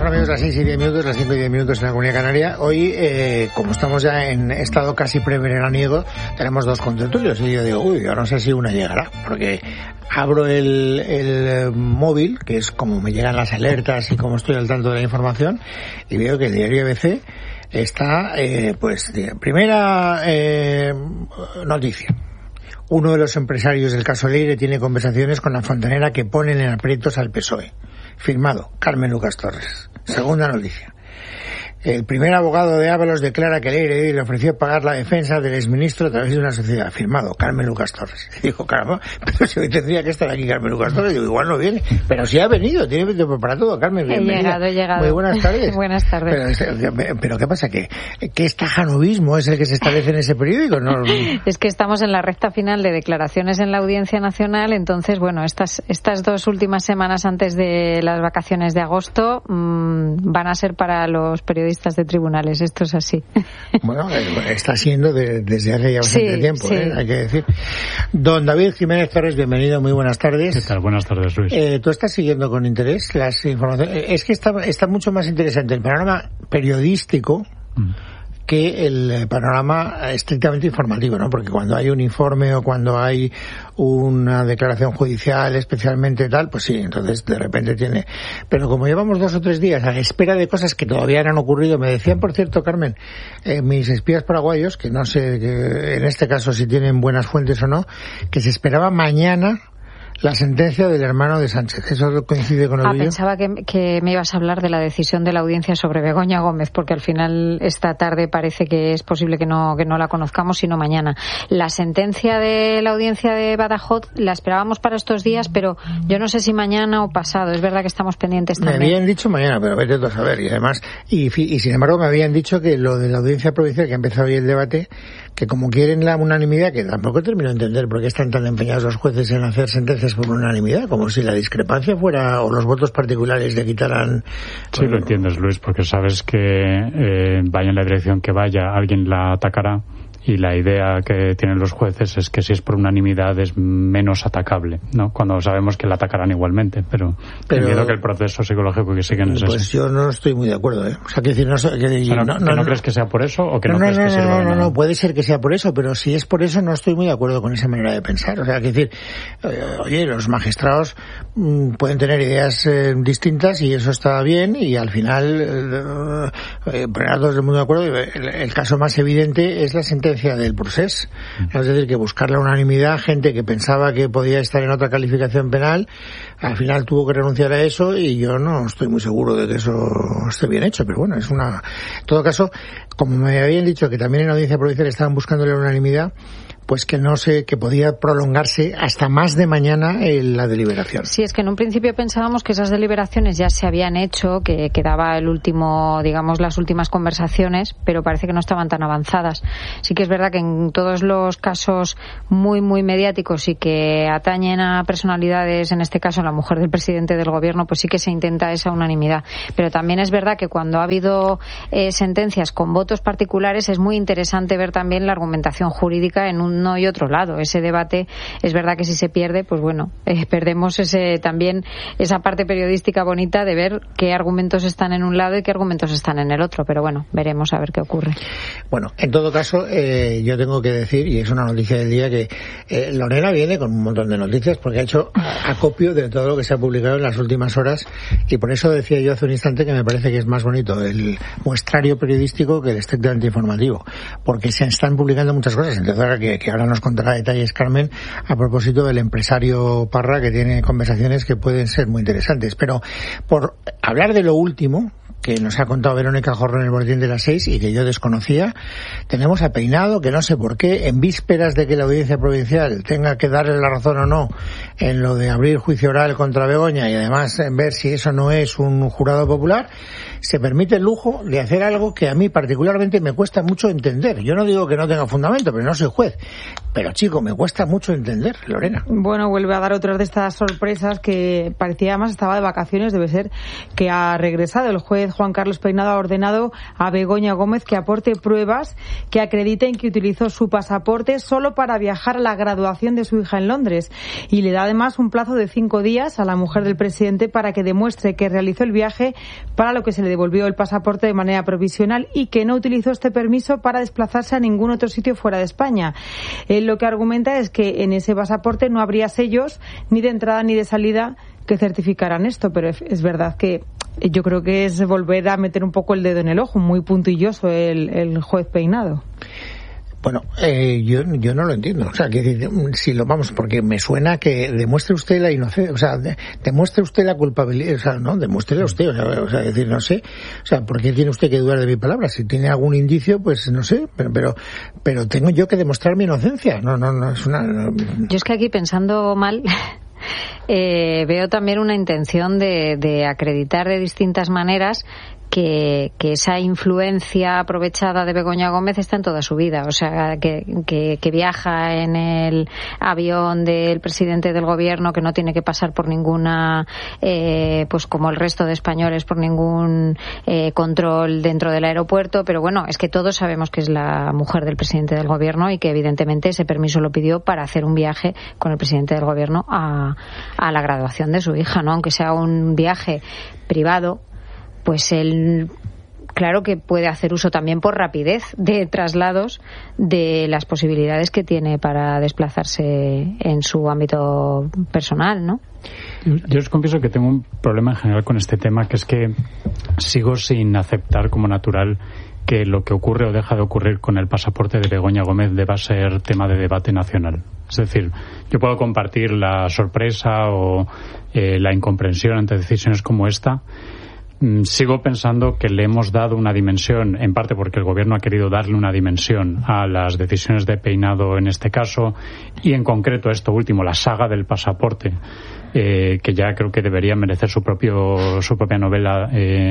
Son amigos las 6:10, las 5:10 en la Comunidad Canaria. Hoy, como estamos ya en estado casi preveraniego, tenemos dos contertulios y yo digo, yo no sé si una llegará, porque abro el móvil, que es como me llegan las alertas y como estoy al tanto de la información, y veo que el diario ABC está, primera noticia. Uno de los empresarios del caso Leire tiene conversaciones con la fontanera que ponen en aprietos al PSOE. Firmado, Carmen Lucas Torres. Segunda noticia. El primer abogado de Ábalos declara que Leire le ofreció pagar la defensa del exministro a través de una sociedad. Firmado, Carmen Lucas Torres. Y digo, caramba, pero si hoy tendría que estar aquí Carmen Lucas Torres. Digo, igual no viene. Pero sí ha venido, tiene tiempo para todo. Carmen, bienvenida. He llegado. Muy buenas tardes. Buenas tardes. Pero ¿qué pasa? ¿Qué estajanovismo es el que se establece en ese periódico? No... Es que estamos en la recta final de declaraciones en la Audiencia Nacional. Entonces, bueno, estas dos últimas semanas antes de las vacaciones de agosto van a ser para los periodistas de tribunales, esto es así. Bueno, está siendo desde hace ya bastante tiempo, sí. Hay que decir. Don David Jiménez Torres, bienvenido, muy buenas tardes. ¿Qué tal? Buenas tardes, Luis. ¿Tú estás siguiendo con interés las informaciones? Es que está mucho más interesante el panorama periodístico que el panorama estrictamente informativo, ¿no? Porque cuando hay un informe o cuando hay una declaración judicial especialmente tal, pues sí, entonces de repente tiene... Pero como llevamos 2 o 3 días a la espera de cosas que todavía no han ocurrido, me decían, por cierto, Carmen, mis espías paraguayos, que no sé que en este caso si tienen buenas fuentes o no, que se esperaba mañana la sentencia del hermano de Sánchez. ¿Eso coincide con lo tuyo? Pensaba que me ibas a hablar de la decisión de la audiencia sobre Begoña Gómez, porque al final esta tarde parece que es posible que no la conozcamos, sino mañana. La sentencia de la audiencia de Badajoz la esperábamos para estos días, pero yo no sé si mañana o pasado. Es verdad que estamos pendientes también. Me habían dicho mañana, pero vete tú a saber. Y además, y sin embargo me habían dicho que lo de la audiencia provincial, que ha empezado hoy el debate, que como quieren la unanimidad, que tampoco termino de entender por qué están tan empeñados los jueces en hacer sentencias por unanimidad, como si la discrepancia fuera, o los votos particulares le quitaran... Sí, lo entiendes, Luis, porque sabes que vaya en la dirección que vaya, alguien la atacará. Y la idea que tienen los jueces es que si es por unanimidad es menos atacable, ¿no? Cuando sabemos que la atacarán igualmente, pero entiendo que el proceso psicológico que siguen es pues ese. Yo no estoy muy de acuerdo, ¿eh? O sea, que decir, ¿No crees que sea por eso o que no crees que sirva de nada? No, puede ser que sea por eso, pero si es por eso no estoy muy de acuerdo con esa manera de pensar. O sea, que decir, oye, los magistrados pueden tener ideas distintas y eso está bien, y al final todos muy de acuerdo. El caso más evidente es la sentencia del procés, es decir, que buscar la unanimidad, gente que pensaba que podía estar en otra calificación penal, al final tuvo que renunciar a eso, y yo no estoy muy seguro de que eso esté bien hecho, pero bueno, en todo caso, como me habían dicho que también en la audiencia provincial estaban buscando la unanimidad, pues que no sé, que podía prolongarse hasta más de mañana la deliberación. Sí, es que en un principio pensábamos que esas deliberaciones ya se habían hecho, que quedaba las últimas conversaciones, pero parece que no estaban tan avanzadas. Sí que es verdad que en todos los casos muy, muy mediáticos y que atañen a personalidades, en este caso la mujer del presidente del gobierno, pues sí que se intenta esa unanimidad. Pero también es verdad que cuando ha habido sentencias con votos particulares, es muy interesante ver también la argumentación jurídica en uno y otro lado. Ese debate es verdad que si se pierde, pues bueno, perdemos también esa parte periodística bonita de ver qué argumentos están en un lado y qué argumentos están en el otro, pero bueno, veremos a ver qué ocurre. Bueno, en todo caso, yo tengo que decir, y es una noticia del día, que Lorena viene con un montón de noticias porque ha hecho acopio de todo lo que se ha publicado en las últimas horas, y por eso decía yo hace un instante que me parece que es más bonito el muestrario periodístico que el estrictamente informativo, porque se están publicando muchas cosas. Entonces, que ahora nos contará detalles Carmen a propósito del empresario Parra, que tiene conversaciones que pueden ser muy interesantes. Pero por hablar de lo último que nos ha contado Verónica Jorro en el boletín de las 6 y que yo desconocía, tenemos a Peinado, que no sé por qué, en vísperas de que la audiencia provincial tenga que darle la razón o no en lo de abrir juicio oral contra Begoña, y además en ver si eso no es un jurado popular, se permite el lujo de hacer algo que a mí particularmente me cuesta mucho entender. Yo no digo que no tenga fundamento, pero no soy juez. Pero chico, me cuesta mucho entender, Lorena. Bueno, vuelve a dar otras de estas sorpresas que parecía además estaba de vacaciones, debe ser que ha regresado. El juez Juan Carlos Peinado ha ordenado a Begoña Gómez que aporte pruebas que acrediten que utilizó su pasaporte solo para viajar a la graduación de su hija en Londres, y le da además un plazo de 5 días a la mujer del presidente para que demuestre que realizó el viaje, para lo que se le devolvió el pasaporte de manera provisional, y que no utilizó este permiso para desplazarse a ningún otro sitio fuera de España. Él lo que argumenta es que en ese pasaporte no habría sellos ni de entrada ni de salida que certificaran esto, pero es verdad que yo creo que es volver a meter un poco el dedo en el ojo, muy puntilloso el juez Peinado. Bueno, yo no lo entiendo. O sea, que si lo vamos, porque me suena que demuestre usted la inocencia, o sea, demuestre usted la culpabilidad, o sea, no, demuéstrela usted, o sea, decir, no sé, o sea, ¿por qué tiene usted que dudar de mi palabra? Si tiene algún indicio, pues no sé, pero tengo yo que demostrar mi inocencia. No es una. No. Yo es que aquí pensando mal. Veo también una intención de acreditar de distintas maneras que esa influencia aprovechada de Begoña Gómez está en toda su vida. O sea, que viaja en el avión del presidente del gobierno, que no tiene que pasar por ninguna, pues como el resto de españoles, por ningún control dentro del aeropuerto. Pero bueno, es que todos sabemos que es la mujer del presidente del gobierno y que evidentemente ese permiso lo pidió para hacer un viaje con el presidente del gobierno a la graduación de su hija, ¿no? Aunque sea un viaje privado, pues él, claro que puede hacer uso también por rapidez de traslados de las posibilidades que tiene para desplazarse en su ámbito personal, ¿no? Yo os confieso que tengo un problema en general con este tema, que es que sigo sin aceptar como natural que lo que ocurre o deja de ocurrir con el pasaporte de Begoña Gómez deba ser tema de debate nacional. Es decir, yo puedo compartir la sorpresa o la incomprensión ante decisiones como esta. Sigo pensando que le hemos dado una dimensión, en parte porque el gobierno ha querido darle una dimensión a las decisiones de Peinado en este caso, y en concreto esto último, la saga del pasaporte, que ya creo que debería merecer su propia novela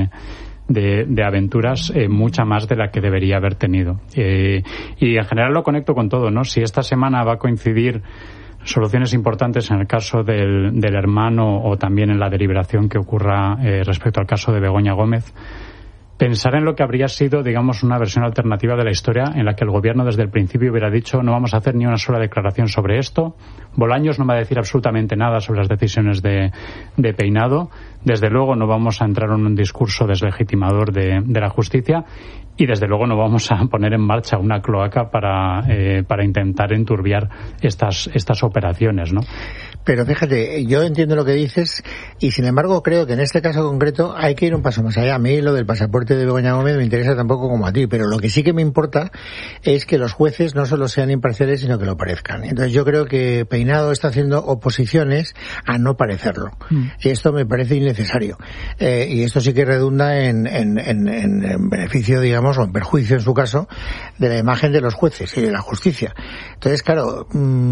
de aventuras, mucha más de la que debería haber tenido. Y en general lo conecto con todo, ¿no? Si esta semana va a coincidir soluciones importantes en el caso del hermano o también en la deliberación que ocurra respecto al caso de Begoña Gómez, pensar en lo que habría sido, digamos, una versión alternativa de la historia en la que el gobierno desde el principio hubiera dicho no vamos a hacer ni una sola declaración sobre esto, Bolaños no va a decir absolutamente nada sobre las decisiones de Peinado, desde luego no vamos a entrar en un discurso deslegitimador de la justicia, y desde luego no vamos a poner en marcha una cloaca para intentar enturbiar estas operaciones, ¿no? Pero fíjate, yo entiendo lo que dices y sin embargo creo que en este caso concreto hay que ir un paso más allá. A mí lo del pasaporte de Begoña Gómez me interesa tampoco como a ti, pero lo que sí que me importa es que los jueces no solo sean imparciales sino que lo parezcan. Entonces yo creo que Peinado está haciendo oposiciones a no parecerlo. Y esto me parece innecesario. Y esto sí que redunda en beneficio, digamos, o en perjuicio en su caso, de la imagen de los jueces y de la justicia. Entonces, claro,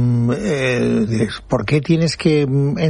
¿por qué tienes que...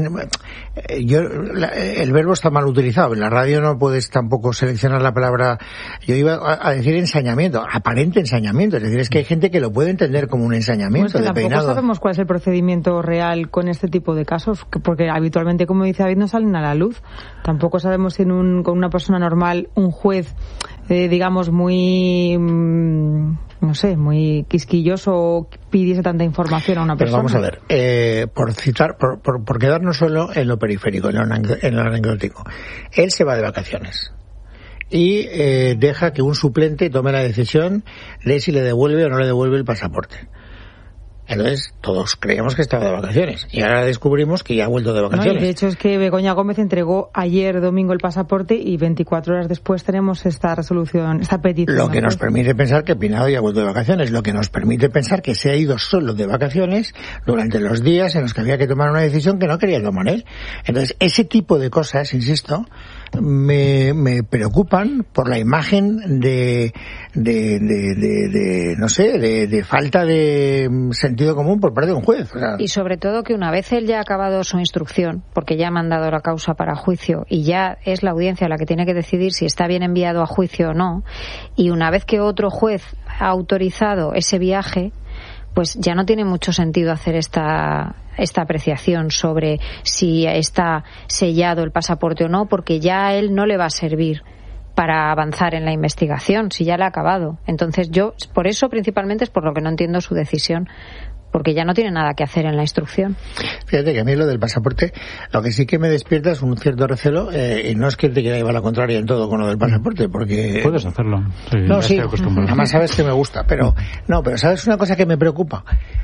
el verbo está mal utilizado. En la radio no puedes tampoco seleccionar la palabra... Yo iba a decir ensañamiento, aparente ensañamiento. Es decir, es que hay gente que lo puede entender como un ensañamiento. Pues de Peinado. Tampoco sabemos cuál es el procedimiento real con este tipo de casos, porque habitualmente, como dice David, no salen a la luz. Tampoco sabemos si con una persona normal, un juez, digamos, muy... no sé, muy quisquilloso pidiese tanta información a una persona. Pero vamos a ver, por quedarnos solo en lo periférico, en lo anecdótico. Él se va de vacaciones y deja que un suplente tome la decisión de si le devuelve o no le devuelve el pasaporte. Entonces, todos creíamos que estaba de vacaciones. Y ahora descubrimos que ya ha vuelto de vacaciones. No, y de hecho es que Begoña Gómez entregó ayer domingo el pasaporte y 24 horas después tenemos esta resolución, esta petición. Lo que nos permite pensar que Peinado ya ha vuelto de vacaciones. Lo que nos permite pensar que se ha ido solo de vacaciones durante los días en los que había que tomar una decisión que no quería tomar él. Entonces, ese tipo de cosas, insisto, me preocupan por la imagen de no sé, de falta de sentido común por parte de un juez. O sea, y sobre todo que una vez él ya ha acabado su instrucción, porque ya ha mandado la causa para juicio y ya es la audiencia la que tiene que decidir si está bien enviado a juicio o no, y una vez que otro juez ha autorizado ese viaje, pues ya no tiene mucho sentido hacer esta apreciación sobre si está sellado el pasaporte o no, porque ya a él no le va a servir para avanzar en la investigación, si ya la ha acabado. Entonces yo, por eso principalmente es por lo que no entiendo su decisión, porque ya no tiene nada que hacer en la instrucción. Fíjate que a mí lo del pasaporte, lo que sí que me despierta es un cierto recelo, y no es que te quiera llevar la contraria en todo con lo del pasaporte, porque... Puedes hacerlo. Sí, no, sí, además sabes que me gusta, pero ¿sabes una cosa que me preocupa?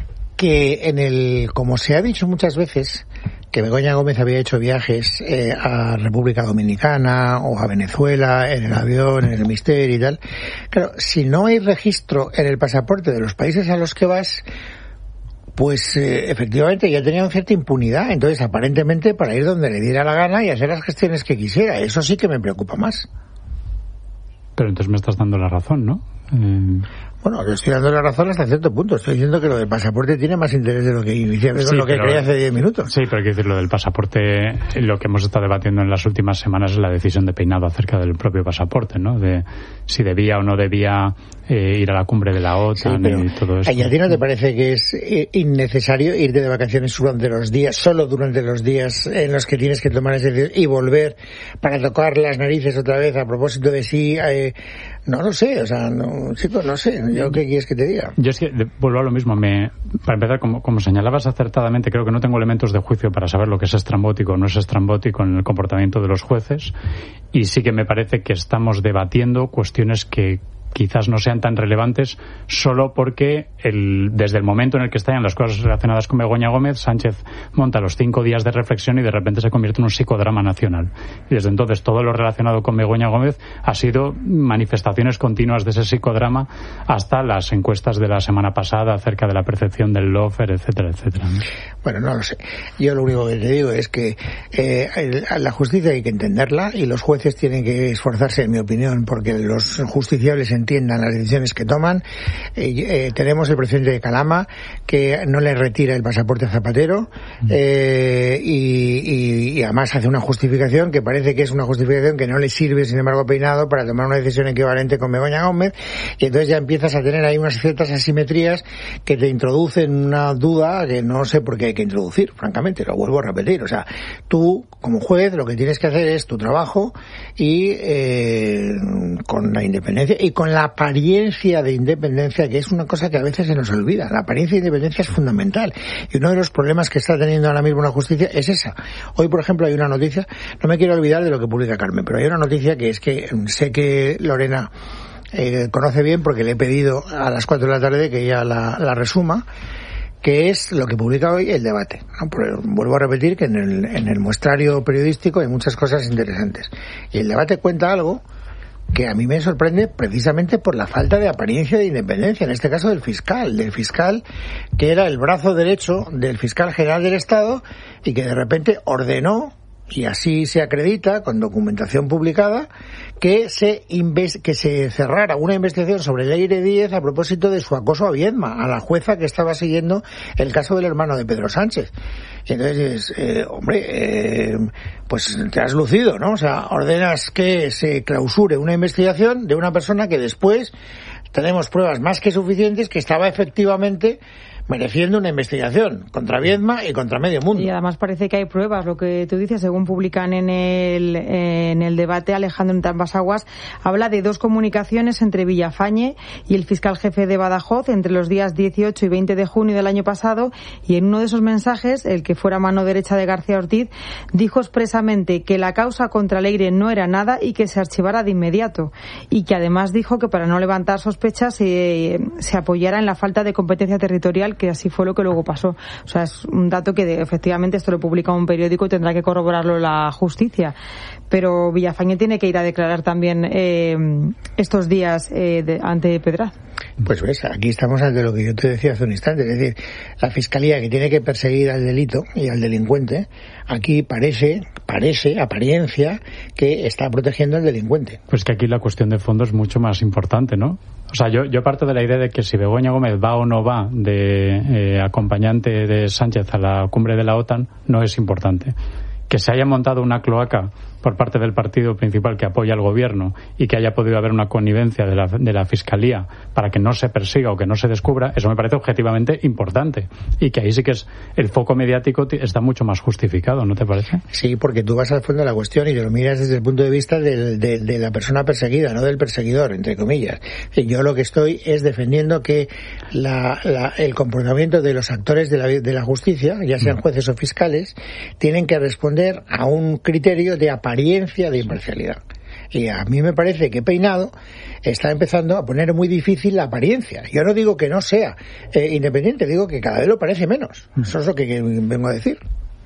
Que como se ha dicho muchas veces, que Begoña Gómez había hecho viajes a República Dominicana o a Venezuela en el avión, en el Misterio y tal. Claro, si no hay registro en el pasaporte de los países a los que vas, pues efectivamente ya tenía una cierta impunidad. Entonces, aparentemente, para ir donde le diera la gana y hacer las gestiones que quisiera. Eso sí que me preocupa más. Pero entonces me estás dando la razón, ¿no? Bueno, le estoy dando la razón hasta cierto punto. Estoy diciendo que lo del pasaporte tiene más interés de lo que inicialmente, sí, lo que creía hace 10 minutos. Sí, pero hay que decir, lo del pasaporte, lo que hemos estado debatiendo en las últimas semanas es la decisión de Peinado acerca del propio pasaporte, ¿no? De si debía o no debía ir a la cumbre de la OTAN, sí, y todo eso. ¿Y a ti no te parece que es innecesario irte de vacaciones durante los días, solo durante los días en los que tienes que tomar esa decisión y volver para tocar las narices otra vez a propósito de si... no lo sé, o sea, no, chicos, no sé, yo qué quieres que te diga. Yo es que vuelvo a lo mismo, para empezar, como señalabas acertadamente, creo que no tengo elementos de juicio para saber lo que es estrambótico o no es estrambótico en el comportamiento de los jueces, y sí que me parece que estamos debatiendo cuestiones que quizás no sean tan relevantes solo porque desde el momento en el que estallan las cosas relacionadas con Begoña Gómez, Sánchez monta los 5 días de reflexión y de repente se convierte en un psicodrama nacional. Y desde entonces todo lo relacionado con Begoña Gómez ha sido manifestaciones continuas de ese psicodrama hasta las encuestas de la semana pasada acerca de la percepción del lawfare, etcétera, etcétera. Bueno, no lo sé. Yo lo único que te digo es que la justicia hay que entenderla y los jueces tienen que esforzarse, en mi opinión, porque los justiciables entiendan las decisiones que toman. Tenemos el presidente de Calama que no le retira el pasaporte a Zapatero y además hace una justificación que parece que es una justificación que no le sirve, sin embargo, a Peinado para tomar una decisión equivalente con Begoña Gómez, y entonces ya empiezas a tener ahí unas ciertas asimetrías que te introducen una duda que no sé por qué hay que introducir, francamente, lo vuelvo a repetir. O sea, tú como juez lo que tienes que hacer es tu trabajo y con la independencia y con la apariencia de independencia, que es una cosa que a veces se nos olvida. La apariencia de independencia es fundamental y uno de los problemas que está teniendo ahora mismo la justicia es esa. Hoy, por ejemplo, hay una noticia, no me quiero olvidar de lo que publica Carmen, pero hay una noticia que es que sé que Lorena conoce bien porque le he pedido a las 4 de la tarde que ella la resuma, que es lo que publica hoy El Debate, ¿no? Vuelvo a repetir que en el muestrario periodístico hay muchas cosas interesantes. Y El Debate cuenta algo que a mí me sorprende precisamente por la falta de apariencia de independencia, en este caso del fiscal que era el brazo derecho del fiscal general del Estado y que de repente ordenó, y así se acredita con documentación publicada, que se cerrara una investigación sobre Leire Díez a propósito de su acoso a Viedma, a la jueza que estaba siguiendo el caso del hermano de Pedro Sánchez. Y entonces, pues te has lucido, ¿no? O sea, ordenas que se clausure una investigación de una persona que después tenemos pruebas más que suficientes que estaba efectivamente mereciendo una investigación contra Viedma y contra medio mundo. Y además parece que hay pruebas, lo que tú dices, según publican en el Debate, Alejandro Entambasaguas habla de 2 comunicaciones entre Villafañe y el fiscal jefe de Badajoz entre los días 18 y 20 de junio del año pasado, y en uno de esos mensajes, el que fuera mano derecha de García Ortiz, dijo expresamente que la causa contra Leire no era nada y que se archivara de inmediato, y que además dijo que para no levantar sospechas se apoyara en la falta de competencia territorial, que así fue lo que luego pasó. O sea, es un dato que efectivamente esto lo publica un periódico y tendrá que corroborarlo la justicia. Pero Villafañe tiene que ir a declarar también estos días ante Pedraz. Pues ves, aquí estamos ante lo que yo te decía hace un instante, es decir, la Fiscalía que tiene que perseguir al delito y al delincuente, aquí parece, apariencia, que está protegiendo al delincuente. Pues que aquí la cuestión de fondo es mucho más importante, ¿no? O sea, yo parto de la idea de que si Begoña Gómez va o no va de acompañante de Sánchez a la cumbre de la OTAN no es importante. Que se haya montado una cloaca por parte del partido principal que apoya al gobierno y que haya podido haber una connivencia de la Fiscalía para que no se persiga o que no se descubra, eso me parece objetivamente importante. Y que ahí sí que es el foco mediático está mucho más justificado, ¿no te parece? Sí, porque tú vas al fondo de la cuestión y te lo miras desde el punto de vista de la persona perseguida, no del perseguidor, entre comillas. Yo lo que estoy es defendiendo que el comportamiento de los actores de la justicia, ya sean jueces o fiscales, tienen que responder a un criterio de apariencia de imparcialidad. Y a mí me parece que Peinado está empezando a poner muy difícil la apariencia. Yo no digo que no sea independiente, digo que cada vez lo parece menos. Eso es lo que vengo a decir.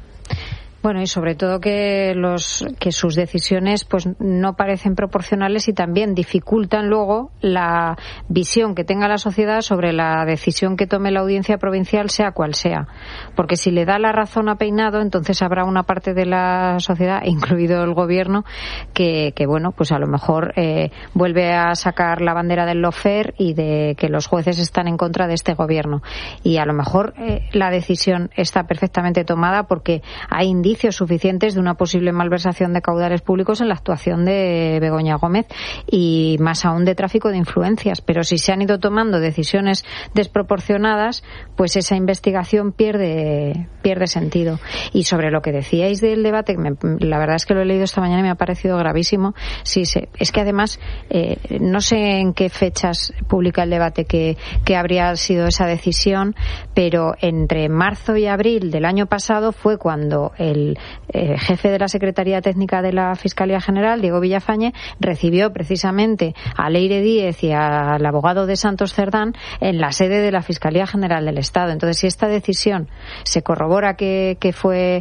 Bueno, y sobre todo que sus decisiones pues no parecen proporcionales y también dificultan luego la visión que tenga la sociedad sobre la decisión que tome la audiencia provincial, sea cual sea. Porque si le da la razón a Peinado, entonces habrá una parte de la sociedad, incluido el gobierno, que bueno, pues a lo mejor vuelve a sacar la bandera del lawfare y de que los jueces están en contra de este gobierno. Y a lo mejor la decisión está perfectamente tomada porque hay indicios suficientes de una posible malversación de caudales públicos en la actuación de Begoña Gómez y más aún de tráfico de influencias. Pero si se han ido tomando decisiones desproporcionadas, pues esa investigación pierde sentido. Y sobre lo que decíais del debate, la verdad es que lo he leído esta mañana y me ha parecido gravísimo. Sí, es que además no sé en qué fechas publica el debate que habría sido esa decisión, pero entre marzo y abril del año pasado fue cuando el jefe de la Secretaría Técnica de la Fiscalía General, Diego Villafañe, recibió precisamente a Leire Díez y al abogado de Santos Cerdán en la sede de la Fiscalía General del Estado. Entonces, si esta decisión se corrobora que fue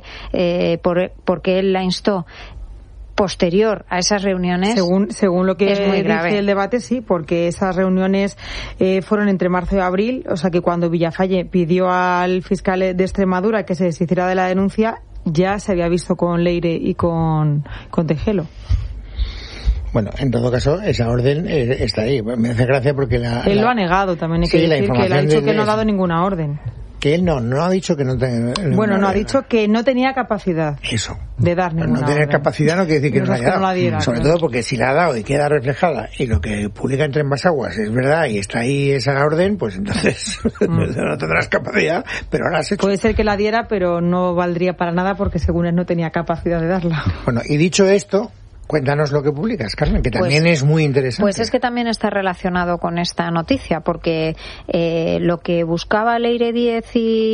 porque él la instó posterior a esas reuniones, según lo que es muy grave. Dice el debate, sí, porque esas reuniones fueron entre marzo y abril, o sea que cuando Villafañe pidió al fiscal de Extremadura que se deshiciera de la denuncia, ya se había visto con Leire y con Tejelo. Bueno, en todo caso, esa orden está ahí. Me hace gracia porque él lo ha negado, también hay que decir que él ha dicho que no ha dado ninguna orden. Que él no ha dicho que no tenía... Bueno, no ha dicho que no tenía capacidad. Eso. De dar ninguna no tener orden. Capacidad no quiere decir que no la haya dado. Sobre claro. todo porque si la ha dado y queda reflejada y lo que publica en Tren Basaguas es verdad y está ahí esa orden, pues entonces no tendrás capacidad, pero ahora has hecho. Puede ser que la diera, pero no valdría para nada porque según él no tenía capacidad de darla. Bueno, y dicho esto, cuéntanos lo que publicas, Carmen, que también es muy interesante. Pues es que también está relacionado con esta noticia, porque lo que buscaba Leire Díez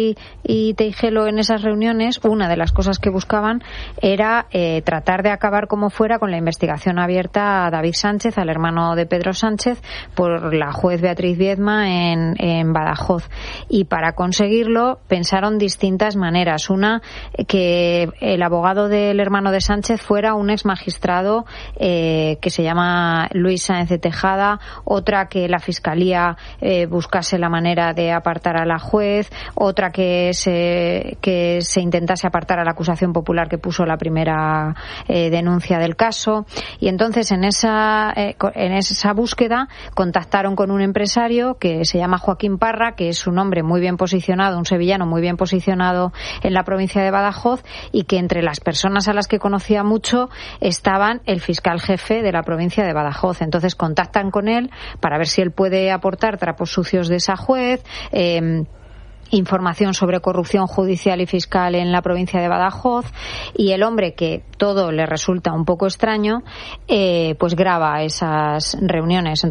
y Tejelo en esas reuniones, una de las cosas que buscaban era tratar de acabar como fuera con la investigación abierta a David Sánchez, al hermano de Pedro Sánchez, por la juez Beatriz Viedma en Badajoz. Y para conseguirlo pensaron distintas maneras. Una, que el abogado del hermano de Sánchez fuera un ex magistrado que se llama Luis Sáenz de Tejada, otra que la Fiscalía buscase la manera de apartar a la juez, otra que se intentase apartar a la acusación popular que puso la primera denuncia del caso. Y entonces en esa búsqueda contactaron con un empresario que se llama Joaquín Parra, que es un hombre muy bien posicionado, un sevillano muy bien posicionado en la provincia de Badajoz, y que entre las personas a las que conocía mucho estaban el fiscal jefe de la provincia de Badajoz. Entonces contactan con él para ver si él puede aportar trapos sucios de esa juez, información sobre corrupción judicial y fiscal en la provincia de Badajoz, y el hombre, que todo le resulta un poco extraño, pues graba esas reuniones. Entonces